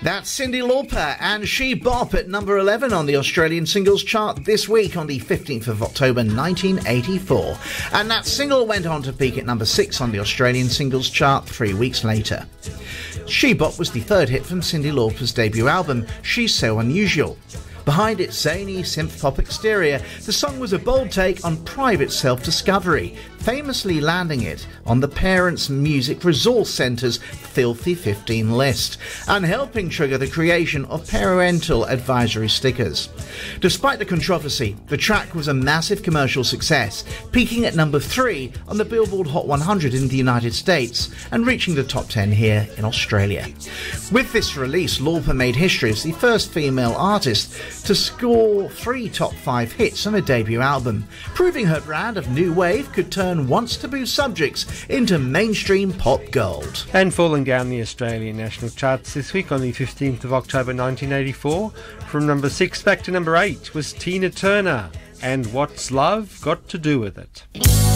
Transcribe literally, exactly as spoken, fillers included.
That's Cyndi Lauper and She Bop at number eleven on the Australian singles chart this week on the fifteenth of October nineteen eighty-four. And that single went on to peak at number six on the Australian singles chart three weeks later. She Bop was the third hit from Cyndi Lauper's debut album, She's So Unusual. Behind its zany synth-pop exterior, the song was a bold take on private self-discovery, famously landing it on the Parents Music Resource Centre's Filthy fifteen list, and helping trigger the creation of parental advisory stickers. Despite the controversy, the track was a massive commercial success, peaking at number three on the Billboard Hot one hundred in the United States and reaching the top ten here in Australia. With this release, Lauper made history as the first female artist to score three top five hits on a debut album, proving her brand of new wave could turn once taboo subjects into mainstream pop gold. And falling down the Australian national charts this week on the fifteenth of October nineteen eighty-four, from number six back to number eight was Tina Turner and What's Love Got to Do With It.